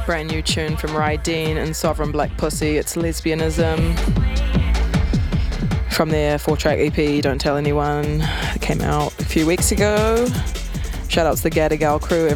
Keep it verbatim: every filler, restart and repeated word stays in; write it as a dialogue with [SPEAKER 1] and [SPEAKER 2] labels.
[SPEAKER 1] Brand new tune from Rydeen and Sovereign Black Pussy. It's Lesbianism. From their four-track E P, Don't Tell Anyone. It came out a few weeks ago. Shout out to the Gadigal crew.